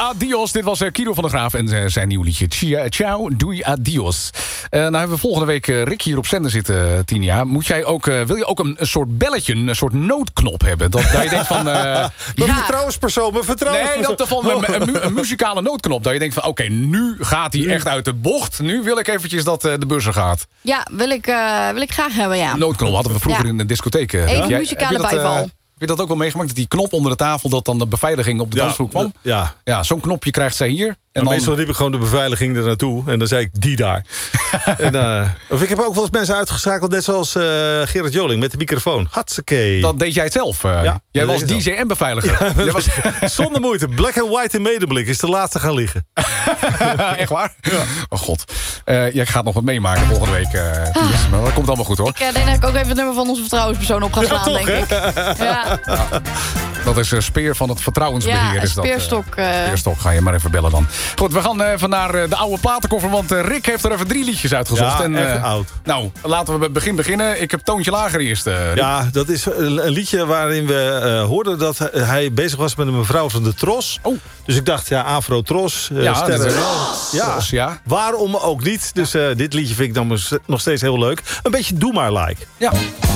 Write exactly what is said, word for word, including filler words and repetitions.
Adios. Dit was uh, Kido van der Graaf en uh, zijn nieuw liedje. Chia, ciao, doei, adios. Uh, nou hebben we volgende week uh, Rick hier op zender zitten, Tinia. Moet jij ook, uh, wil je ook een, een soort belletje, een soort noodknop hebben? Dat, dat je denkt van... Uh, mijn ja. vertrouwenspersoon, mijn vertrouwenspersoon. Nee, dat van een, een, een muzikale noodknop. Dat je denkt van, oké, okay, nu gaat hij echt uit de bocht. Nu wil ik eventjes dat uh, de buzzer gaat. Ja, wil ik, uh, wil ik graag hebben, ja. Noodknop hadden we vroeger ja. in de discotheek. Uh, Even muzikale bijval. Heb je dat ook wel meegemaakt? Dat die knop onder de tafel, dat dan de beveiliging op de ja, dansvloer kwam? Ja. Ja, zo'n knopje krijgt zij hier. En dan... Meestal riep ik gewoon de beveiliging er naartoe. En dan zei ik, die daar. en, uh, of ik heb ook wel eens mensen uitgeschakeld, net zoals uh, Gerard Joling met de microfoon. Hartstikke. Dat deed jij het zelf. Uh, ja, jij was D J en beveiliger. Ja, jij was... Zonder moeite. Black and White en medeblik is de laatste gaan liggen. Echt waar? Ja. Oh god. Uh, jij gaat nog wat meemaken volgende week. Uh, ah. Maar dat komt allemaal goed hoor. Ik uh, denk dat ik ook even het nummer van onze vertrouwenspersoon op ga slaan, ja, toch, denk hè? ik. Ja. Ja. Dat is uh, speer van het vertrouwensbeheer. Ja, is dat, speerstok. Uh... Speerstok, ga je maar even bellen dan. Goed, we gaan even naar de oude platenkoffer, want Rick heeft er even drie liedjes uitgezocht. Ja, en, echt uh, oud. Nou, laten we bij het begin beginnen. Ik heb Toontje Lager eerst. Uh, ja, dat is een liedje waarin we uh, hoorden dat hij bezig was met een mevrouw van de Tros. Oh. Dus ik dacht, ja, Afro Tros, uh, ja, sterren. Ja. Tros, ja. Waarom ook niet? Dus uh, dit liedje vind ik dan nog steeds heel leuk. Een beetje Doe maar like. Ja.